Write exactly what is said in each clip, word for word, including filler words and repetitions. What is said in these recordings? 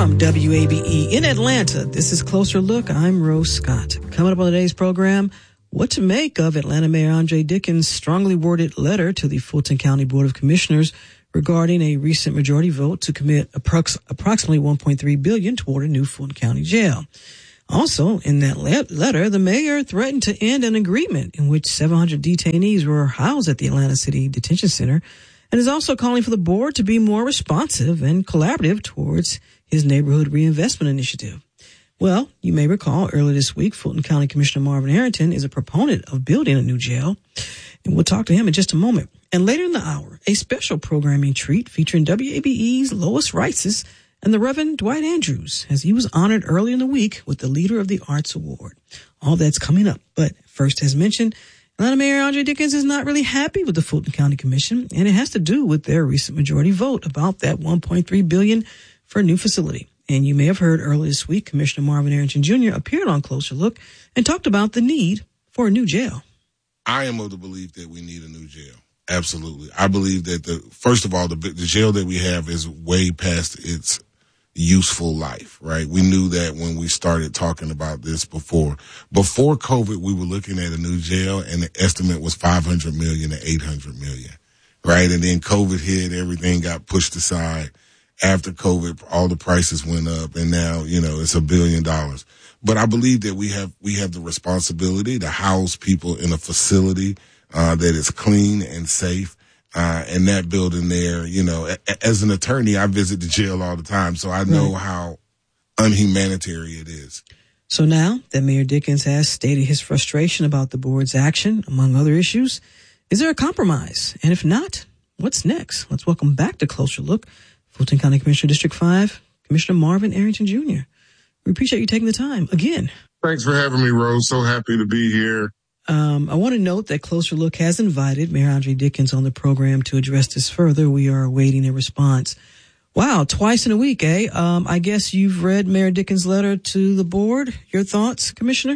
From W A B E in Atlanta, this is Closer Look. I'm Rose Scott. Coming up on today's program, what to make of Atlanta Mayor Andre Dickens' strongly worded letter to the Fulton County Board of Commissioners regarding a recent majority vote to commit approx- approximately one point three billion dollars toward a new Fulton County jail. Also, in that le- letter, the mayor threatened to end an agreement in which seven hundred detainees were housed at the Atlanta City Detention Center, and is also calling for the board to be more responsive and collaborative towards his neighborhood reinvestment initiative. Well, you may recall earlier this week, Fulton County Commissioner Marvin Arrington is a proponent of building a new jail, and we'll talk to him in just a moment. And later in the hour, a special programming treat featuring W A B E's Lois Rices and the Reverend Dwight Andrews, as he was honored early in the week with the Leader of the Arts Award. All that's coming up. But first, as mentioned, Atlanta Mayor Andre Dickens is not really happy with the Fulton County Commission, and it has to do with their recent majority vote about that one point three billion dollars for a new facility. And you may have heard earlier this week, Commissioner Marvin Arrington Junior appeared on Closer Look and talked about the need for a new jail. I am of the belief that we need a new jail. Absolutely. I believe that, the first of all, the, the jail that we have is way past its useful life, right? We knew that when we started talking about this before. Before COVID, we were looking at a new jail, and the estimate was five hundred million dollars to eight hundred million dollars, right? And then COVID hit, everything got pushed aside. After COVID, all the prices went up, and now, you know, it's a billion dollars. But I believe that we have we have the responsibility to house people in a facility uh, that is clean and safe. Uh, and that building there, you know, a, as an attorney, I visit the jail all the time, so I know right. how unhumanitarian it is. So now that Mayor Dickens has stated his frustration about the board's action, among other issues, is there a compromise? And if not, what's next? Let's welcome back to Closer Look, Fulton County Commissioner District five, Commissioner Marvin Arrington Junior We appreciate you taking the time again. Thanks for having me, Rose. So happy to be here. Um, I want to note that Closer Look has invited Mayor Andre Dickens on the program to address this further. We are awaiting a response. Wow, twice in a week, eh? Um, I guess you've read Mayor Dickens' letter to the board. Your thoughts, Commissioner?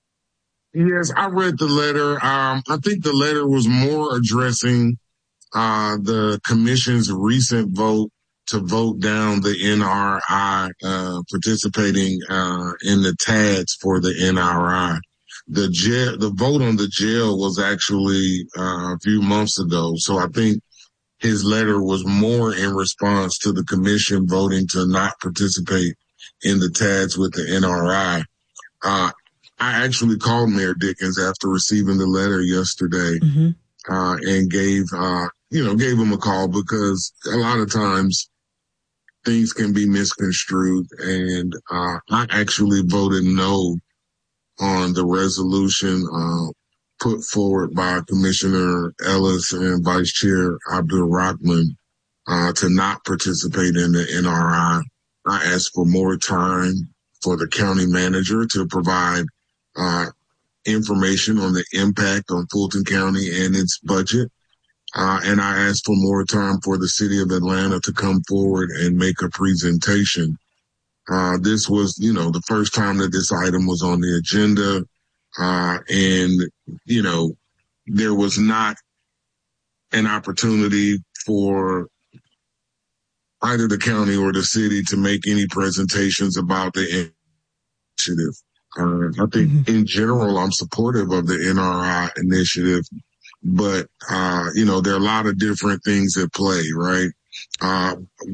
Yes, I read the letter. Um, I think the letter was more addressing uh, the commission's recent vote to vote down the N R I, uh, participating, uh, in the T A Ds for the N R I. The jail, the vote on the jail was actually, uh, a few months ago. So I think his letter was more in response to the commission voting to not participate in the T A Ds with the N R I. Uh, I actually called Mayor Dickens after receiving the letter yesterday, mm-hmm. uh, and gave, uh, you know, gave him a call because a lot of times things can be misconstrued, and uh I actually voted no on the resolution uh put forward by Commissioner Ellis and Vice Chair Abdul Rahman uh to not participate in the N R I. I asked for more time for the county manager to provide uh information on the impact on Fulton County and its budget. Uh, and I asked for more time for the city of Atlanta to come forward and make a presentation. Uh, this was, you know, the first time that this item was on the agenda. Uh, and, you know, there was not an opportunity for either the county or the city to make any presentations about the initiative. Uh, I think mm-hmm. in general, I'm supportive of the N R I initiative. But, uh, you know, there are a lot of different things at play, right? Uh,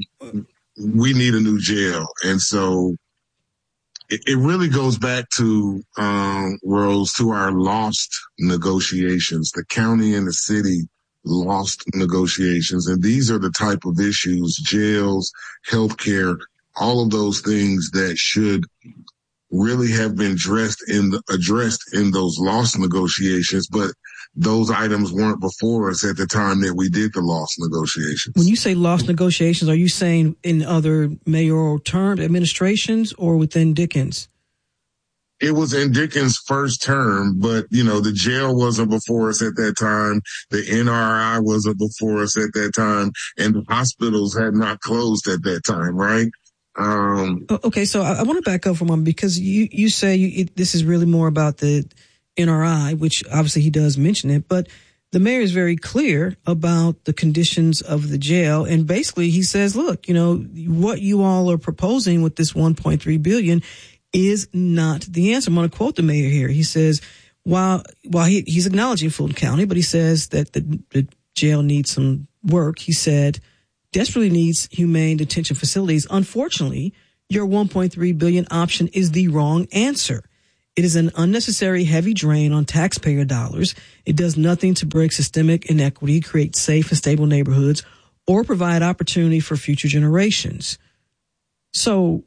we need a new jail. And so it, it really goes back to, um, Rose, to our lost negotiations. The county and the city lost negotiations. And these are the type of issues, jails, healthcare, all of those things that should really have been addressed in the, addressed in those lost negotiations. But those items weren't before us at the time that we did the lost negotiations. When you say lost negotiations, are you saying in other mayoral term administrations or within Dickens? It was in Dickens' first term, but, you know, the jail wasn't before us at that time. The N R I wasn't before us at that time. And the hospitals had not closed at that time, right? Um, okay, so I, I want to back up for a moment because you, you say you, it, this is really more about the N R I, which obviously he does mention it, but the mayor is very clear about the conditions of the jail. And basically he says, look, you know, what you all are proposing with this one point three billion dollars is not the answer. I'm going to quote the mayor here. He says, while, while he, he's acknowledging Fulton County, but he says that the, the jail needs some work. He said, desperately needs humane detention facilities. Unfortunately, your one point three billion dollars option is the wrong answer. It is an unnecessary heavy drain on taxpayer dollars. It does nothing to break systemic inequity, create safe and stable neighborhoods, or provide opportunity for future generations. So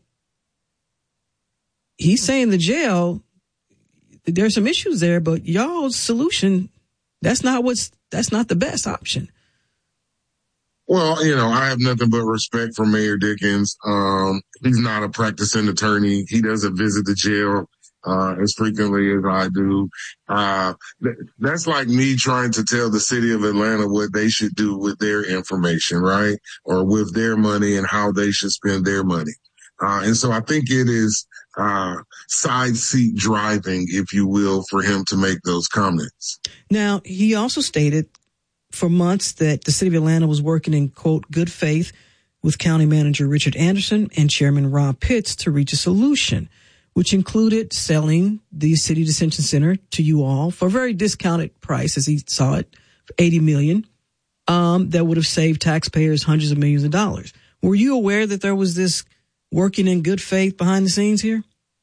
he's saying the jail, there's some issues there, but y'all's solution, that's not what's, that's not the best option. Well, you know, I have nothing but respect for Mayor Dickens. Um, he's not a practicing attorney. He doesn't visit the jail Uh, as frequently as I do. Uh, th- that's like me trying to tell the city of Atlanta what they should do with their information, right? Or with their money and how they should spend their money. Uh, and so I think it is, uh, side seat driving, if you will, for him to make those comments. Now, he also stated for months that the city of Atlanta was working in, quote, good faith with County Manager Richard Anderson and Chairman Rob Pitts to reach a solution, which included selling the city detention center to you all for a very discounted price, as he saw it, for eighty million dollars. Um, that would have saved taxpayers hundreds of millions of dollars. Were you aware that there was this working in good faith behind the scenes here?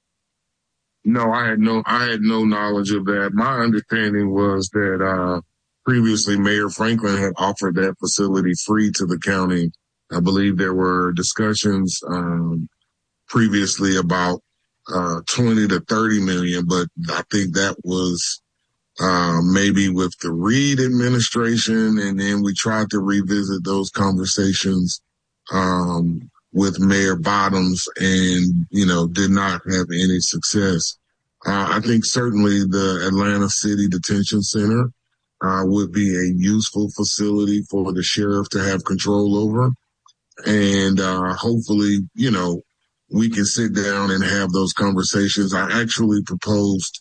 No, I had no, I had no knowledge of that. My understanding was that, uh, previously Mayor Franklin had offered that facility free to the county. I believe there were discussions, um, previously about uh, twenty to thirty million, but I think that was, uh, maybe with the Reed administration. And then we tried to revisit those conversations, um, with Mayor Bottoms and, you know, did not have any success. Uh, I think certainly the Atlanta City Detention Center, uh, would be a useful facility for the sheriff to have control over. And, uh, hopefully, you know, we can sit down and have those conversations. I actually proposed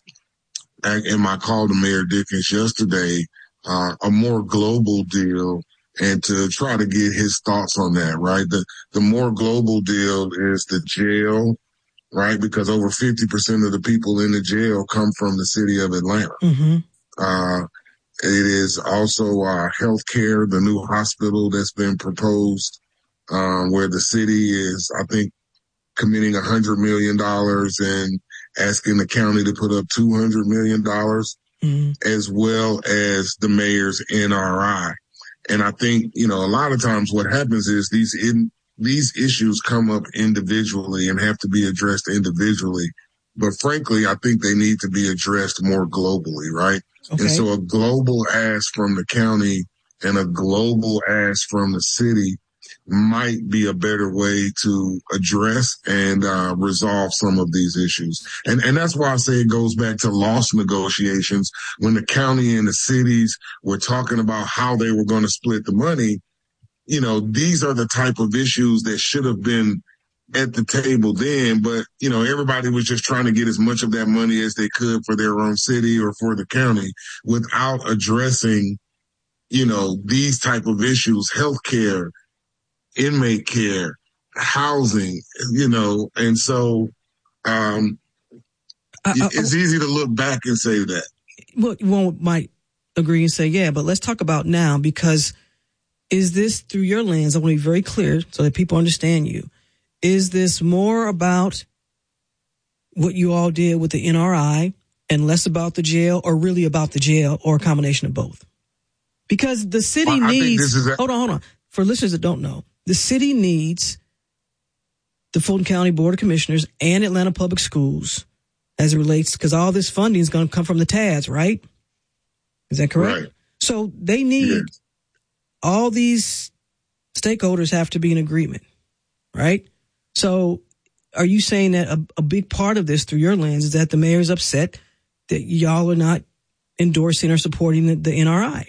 in my call to Mayor Dickens yesterday, uh, a more global deal and to try to get his thoughts on that, right? The, the more global deal is the jail, right? Because over fifty percent of the people in the jail come from the city of Atlanta. Mm-hmm. Uh, it is also, uh, healthcare, the new hospital that's been proposed, um, where the city is, I think, committing a hundred million dollars and asking the county to put up two hundred million dollars, mm-hmm. as well as the mayor's N R I. And I think, you know, a lot of times what happens is these in, these issues come up individually and have to be addressed individually. But frankly, I think they need to be addressed more globally, right? Okay. And so a global ask from the county and a global ask from the city might be a better way to address and uh, resolve some of these issues. And and that's why I say it goes back to loss negotiations. When the county and the cities were talking about how they were going to split the money, you know, these are the type of issues that should have been at the table then. But, you know, everybody was just trying to get as much of that money as they could for their own city or for the county without addressing, you know, these type of issues, healthcare, inmate care, housing, you know, and so um, uh, uh, it's easy to look back and say that. Well, one might agree and say, yeah, but let's talk about now, because is this through your lens? I want to be very clear so that people understand you. Is this more about what you all did with the N R I and less about the jail, or really about the jail, or a combination of both? Because the city well, needs, a- hold on, hold on. For listeners that don't know, the city needs the Fulton County Board of Commissioners and Atlanta Public Schools as it relates, because all this funding is going to come from the T A Ds, right? Is that correct? Right. So they need, yeah. all these stakeholders have to be in agreement, right? So are you saying that a, a big part of this through your lens is that the mayor's upset that y'all are not endorsing or supporting the, the N R I?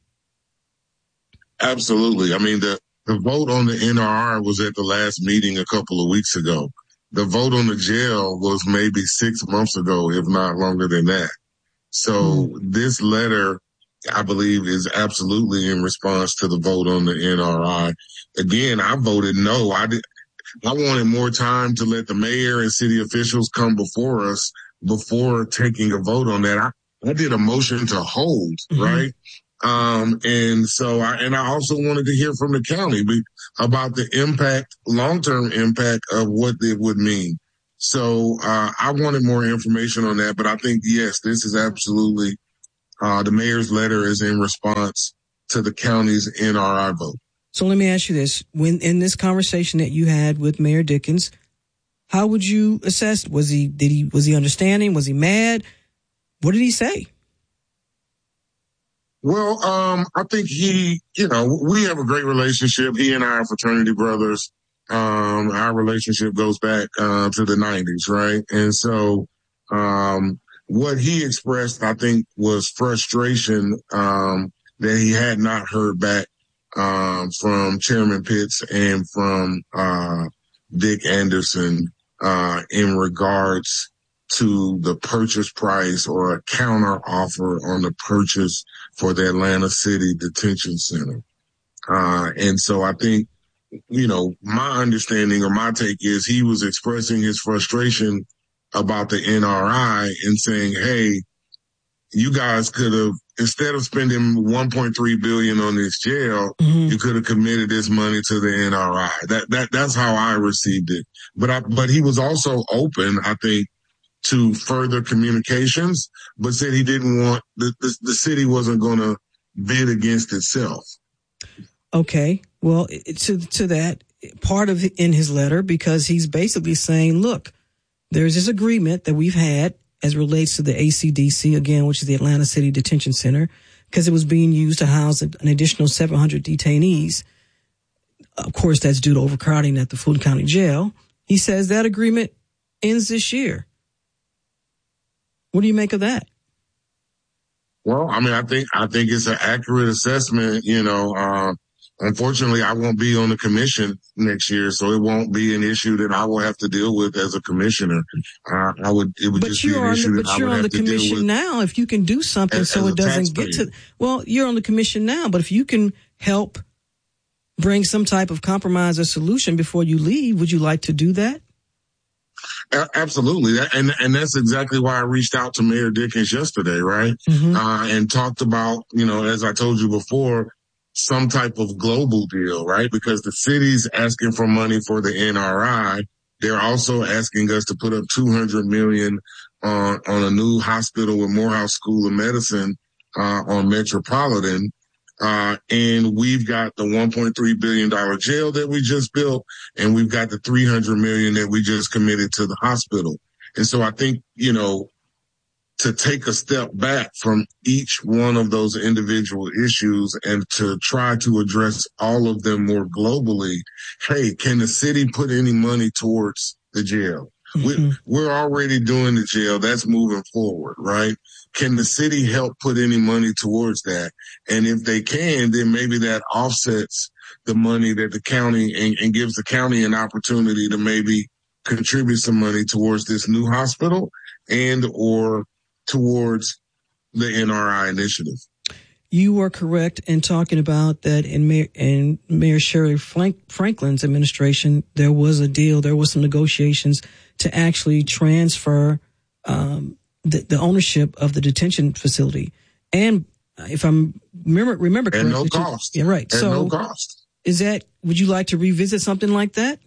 Absolutely. I mean, the, the vote on the N R I was at the last meeting a couple of weeks ago. The vote on the jail was maybe six months ago, if not longer than that. So mm. this letter I believe is absolutely in response to the vote on the N R I. Again, I voted no. I did. I wanted more time to let the mayor and city officials come before us before taking a vote on that. I, I did a motion to hold, mm-hmm. right? Um, and so I, and I also wanted to hear from the county about the impact, long-term impact of what it would mean. So, uh, I wanted more information on that, but I think, yes, this is absolutely, uh, the mayor's letter is in response to the county's N R I vote. So let me ask you this. When in this conversation that you had with Mayor Dickens, how would you assess, was he, did he, was he understanding? Was he mad? What did he say? Well, um, I think he, you know, we have a great relationship. He and I are fraternity brothers. Um, our relationship goes back, uh, to the nineties, right? And so, um, what he expressed, I think, was frustration, um, that he had not heard back, um, from Chairman Pitts and from, uh, Dick Anderson, uh, in regards to the purchase price or a counter offer on the purchase for the Atlanta City Detention Center. Uh, and so I think, you know, my understanding or my take is he was expressing his frustration about the N R I and saying, hey, you guys could have, instead of spending one point three billion dollars on this jail, mm-hmm. you could have committed this money to the N R I. That, that, that's how I received it. But I, but he was also open, I think, to further communications, but said he didn't want, the, the, the city wasn't going to bid against itself. Okay. Well, to, to that part of in his letter, because he's basically saying, look, there's this agreement that we've had as relates to the A C D C, again, which is the Atlanta City Detention Center, because it was being used to house an additional seven hundred detainees. Of course, that's due to overcrowding at the Fulton County Jail. He says that agreement ends this year. What do you make of that? Well, I mean, I think, I think it's an accurate assessment. You know, uh, unfortunately, I won't be on the commission next year, so it won't be an issue that I will have to deal with as a commissioner. Uh, I would, it would but just be an issue the, that I would have to deal with. But you're on the commission now. If you can do something as, so as it doesn't taxpayer. get to, well, you're on the commission now, but if you can help bring some type of compromise or solution before you leave, would you like to do that? Absolutely. And, and that's exactly why I reached out to Mayor Dickens yesterday, right? Mm-hmm. Uh, and talked about, you know, as I told you before, some type of global deal, right? Because the city's asking for money for the N R I. They're also asking us to put up two hundred million on, on a new hospital with Morehouse School of Medicine, uh, on Metropolitan. Uh, and we've got the one point three billion dollars jail that we just built, and we've got the three hundred million dollars that we just committed to the hospital. And so I think, you know, to take a step back from each one of those individual issues and to try to address all of them more globally. Hey, can the city put any money towards the jail? Mm-hmm. We, we're already doing the jail. That's moving forward, right? Can the city help put any money towards that? And if they can, then maybe that offsets the money that the county and, and gives the county an opportunity to maybe contribute some money towards this new hospital and or towards the N R I initiative. You are correct in talking about that in Mayor, in Mayor Sherry Frank, Franklin's administration, there was a deal, there was some negotiations to actually transfer um, the, the ownership of the detention facility. And if I'm remember, remember correctly. And no cost. You, yeah, right. And so no cost. Is that, would you like to revisit something like that?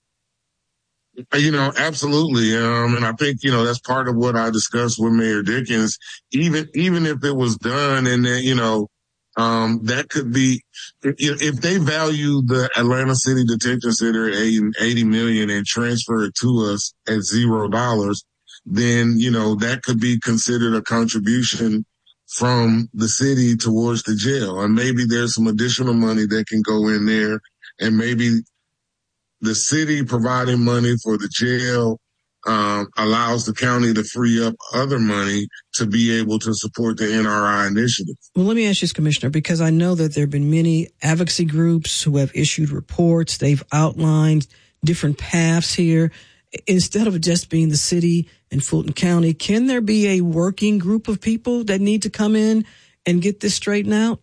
You know, absolutely. Um, and I think, you know, that's part of what I discussed with Mayor Dickens. Even, even if it was done and then, you know, um, that could be, if, if they value the Atlanta City Detention Center at eighty million and transfer it to us at zero dollars, then, you know, that could be considered a contribution from the city towards the jail. And maybe there's some additional money that can go in there, and maybe the city providing money for the jail um, allows the county to free up other money to be able to support the N R I initiative. Well, let me ask you this, Commissioner, because I know that there have been many advocacy groups who have issued reports. They've outlined different paths here. Instead of just being the city and Fulton County, can there be a working group of people that need to come in and get this straightened out?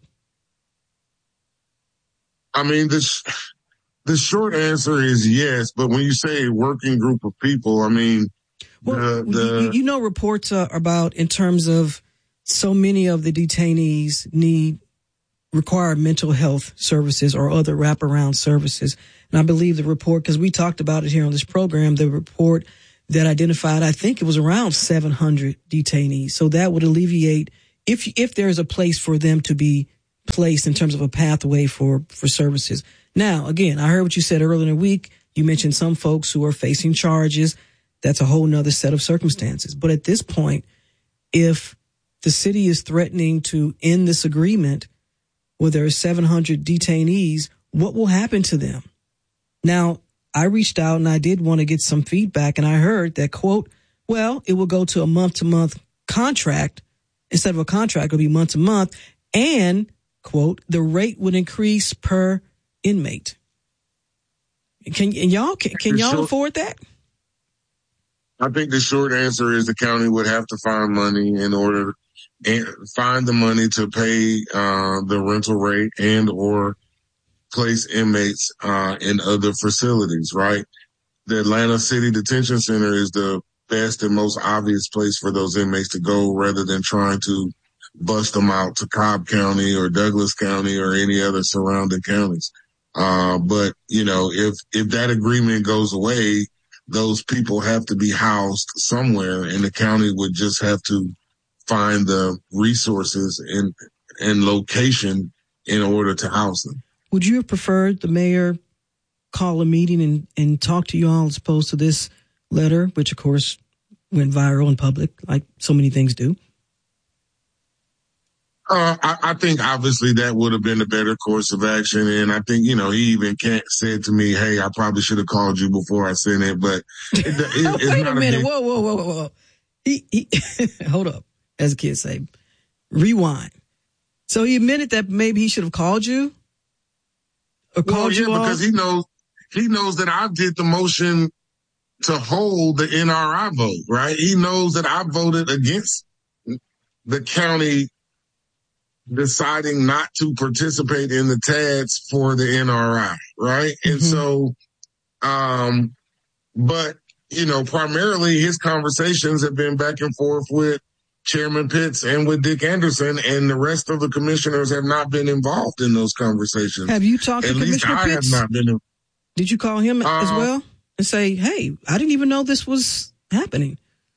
I mean, this, the short answer is yes, but when you say a working group of people, I mean, well, the, the you, you know, reports are about in terms of so many of the detainees need require mental health services or other wraparound services. And I believe the report, because we talked about it here on this program, the report that identified, I think it was around seven hundred detainees. So that would alleviate if if there's a place for them to be placed in terms of a pathway for, for services. Now, again, I heard what you said earlier in the week. You mentioned some folks who are facing charges. That's a whole nother set of circumstances. But at this point, if the city is threatening to end this agreement where there are seven hundred detainees, what will happen to them? Now, I reached out and I did want to get some feedback, and I heard that, quote, well, it will go to a month-to-month contract. Instead of a contract, it'll be month-to-month, and, quote, the rate would increase per inmate. Can and y'all can, can y'all sure. afford that? I think the short answer is the county would have to find money in order and find the money to pay uh, the rental rate and or place inmates uh, in other facilities, right? The Atlanta City Detention Center is the best and most obvious place for those inmates to go rather than trying to bust them out to Cobb County or Douglas County or any other surrounding counties. Uh, but, you know, if, if that agreement goes away, those people have to be housed somewhere, and the county would just have to find the resources and, and location in order to house them. Would you have preferred the mayor call a meeting and, and talk to you all as opposed to this letter, which of course went viral in public, like so many things do? Uh, I, I think obviously that would have been a better course of action. And I think, you know, he even can't said to me, hey, I probably should have called you before I sent it, but it, it, it's wait not a minute. A big... Whoa, whoa, whoa, whoa, whoa. He, he, hold up. As the kids say, rewind. So he admitted that maybe he should have called you or well, called yeah, you all? because he knows, he knows that I did the motion to hold the N R I vote, right? He knows that I voted against the county deciding not to participate in the T A Ds for the N R I, right? Mm-hmm. And so, um, but, you know, primarily his conversations have been back and forth with Chairman Pitts and with Dick Anderson, and the rest of the commissioners have not been involved in those conversations. Have you talked At to least Commissioner I Pitts? have not been. In- Did you call him uh, as well and say, hey, I didn't even know this was happening?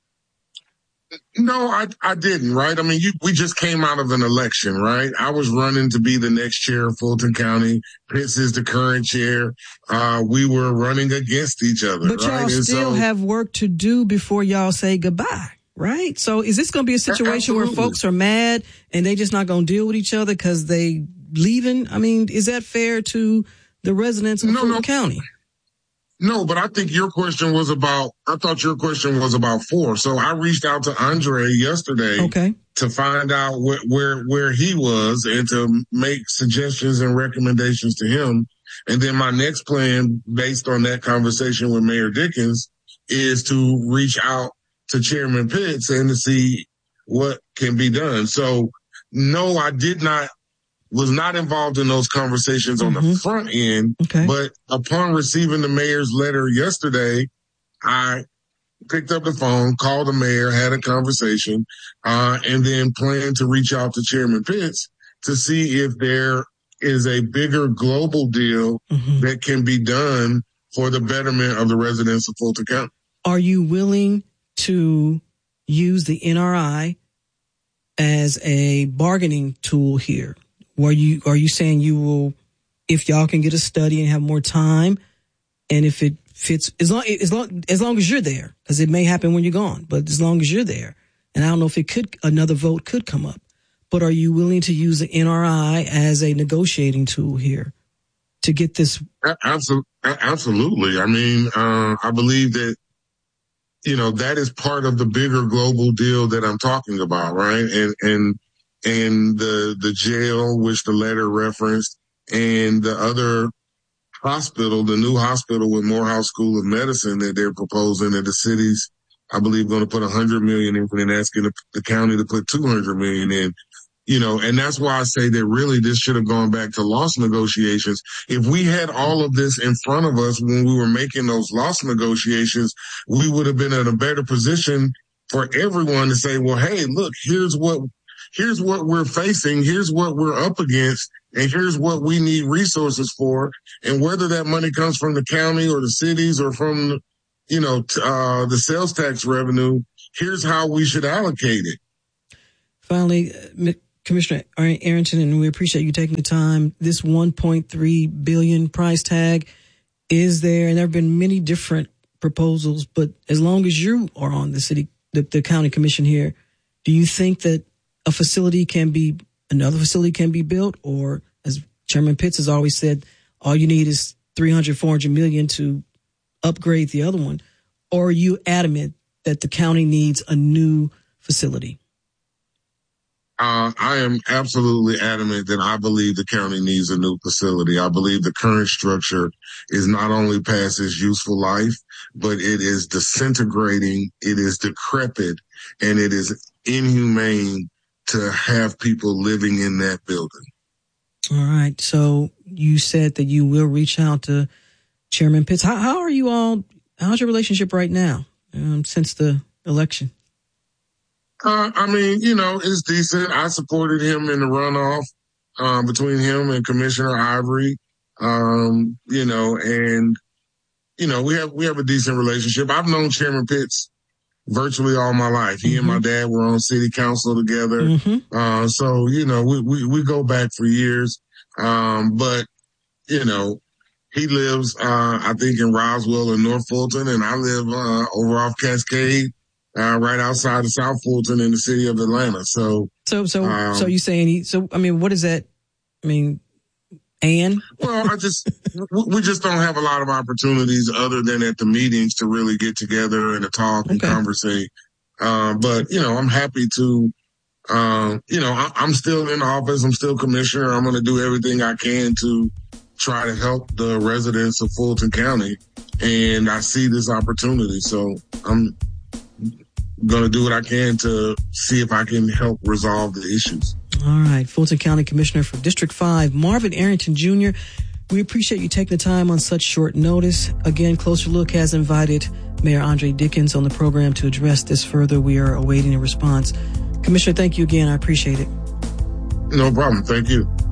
No, I I didn't, right? I mean, you, we just came out of an election, right? I was running to be the next chair of Fulton County. Pitts is the current chair. Uh, we were running against each other, But right? y'all And still so, have work to do before y'all say goodbye, right? So is this going to be a situation absolutely. where folks are mad and they just not going to deal with each other because they leaving? I mean, is that fair to the residents of no, Fulton no. County? No, but I think your question was about, I thought your question was about four. So I reached out to Andre yesterday okay. to find out wh- where, where he was and to make suggestions and recommendations to him. And then my next plan based on that conversation with Mayor Dickens is to reach out to Chairman Pitts and to see what can be done. So no, I did not was not involved in those conversations on mm-hmm. the front end, okay. but upon receiving the mayor's letter yesterday, I picked up the phone, called the mayor, had a conversation, uh, and then planned to reach out to Chairman Pitts to see if there is a bigger global deal mm-hmm. that can be done for the betterment of the residents of Fulton County. Are you willing to use the N R I as a bargaining tool here? Were you, are you saying you will, if y'all can get a study and have more time, and if it fits, as long, as long, as long as you're there, because it may happen when you're gone, but as long as you're there, and I don't know if it could, another vote could come up, but are you willing to use the N R I as a negotiating tool here to get this? Absolutely. Absolutely. I mean, uh, I believe that, you know, that is part of the bigger global deal that I'm talking about, right? And, and, and the, the jail, which the letter referenced, and the other hospital, the new hospital with Morehouse School of Medicine that they're proposing that the city's, I believe, going to put a hundred million in and asking the, the county to put two hundred million in. You know, and that's why I say that really this should have gone back to loss negotiations. If we had all of this in front of us when we were making those loss negotiations, we would have been in a better position for everyone to say, well, hey, look, here's what, here's what we're facing. Here's what we're up against. And here's what we need resources for. And whether that money comes from the county or the cities or from, you know, uh, the sales tax revenue, here's how we should allocate it. Finally, uh, Commissioner Arrington, and we appreciate you taking the time. This one point three billion dollars price tag is there, and there have been many different proposals, but as long as you are on the city, the, the county commission here, do you think that a facility can be, another facility can be built, or as Chairman Pitts has always said, all you need is three hundred, four hundred million to upgrade the other one? Or are you adamant that the county needs a new facility? Uh, I am absolutely adamant that I believe the county needs a new facility. I believe the current structure is not only past its useful life, but it is disintegrating, it is decrepit, and it is inhumane to have people living in that building. All right. So you said that you will reach out to Chairman Pitts. How, how are you all, how's your relationship right now um, since the election? Uh, I mean, you know, it's decent. I supported him in the runoff um, between him and Commissioner Ivory. Um, you know, and you know, we have we have a decent relationship. I've known Chairman Pitts virtually all my life. He mm-hmm. and my dad were on city council together. Mm-hmm. Uh, so you know, we, we we go back for years. Um, but you know, he lives, uh, I think, in Roswell and North Fulton, and I live uh, over off Cascade. Uh, right outside of South Fulton in the city of Atlanta. So, so, so, um, so you saying he, so, I mean, what is that? I mean, and? Well, I just, we just don't have a lot of opportunities other than at the meetings to really get together and to talk and okay. conversate. Um, but, you know, I'm happy to, um, you know, I, I'm still in office. I'm still commissioner. I'm going to do everything I can to try to help the residents of Fulton County. And I see this opportunity. So I'm, going to do what I can to see if I can help resolve the issues. All right. Fulton County Commissioner for District five, Marvin Arrington Junior We appreciate you taking the time on such short notice. Again, Closer Look has invited Mayor Andre Dickens on the program to address this further. We are awaiting a response. Commissioner, thank you again. I appreciate it. No problem. Thank you.